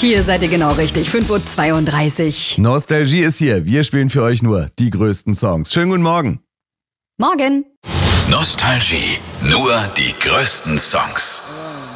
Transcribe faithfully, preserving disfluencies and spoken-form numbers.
Hier seid ihr genau richtig. fünf Uhr zweiunddreißig. Nostalgie ist hier. Wir spielen für euch nur die größten Songs. Schönen guten Morgen. Morgen. Nostalgie. Nur die größten Songs.